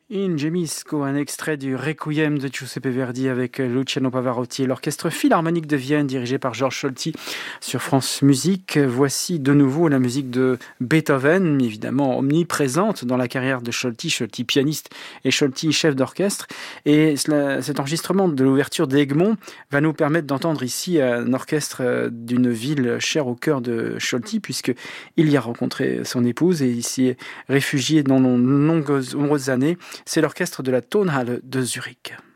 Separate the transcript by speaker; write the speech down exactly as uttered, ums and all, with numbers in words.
Speaker 1: In Gemisco, un extrait du Requiem de Giuseppe Verdi avec Luciano Pavarotti et l'Orchestre Philharmonique de Vienne dirigé par Georges Solti sur France Musique. Voici de nouveau la musique de Beethoven, évidemment omniprésente dans la carrière de Solti, Solti pianiste et Solti chef d'orchestre. Et cela, cet enregistrement de l'ouverture d'Egmont va nous permettre d'entendre ici un orchestre d'une ville chère au cœur de Solti, puisqu'il y a rencontré son épouse et il s'y est réfugié dans de nombreuses années. C'est l'orchestre de la Tonhalle de Zurich.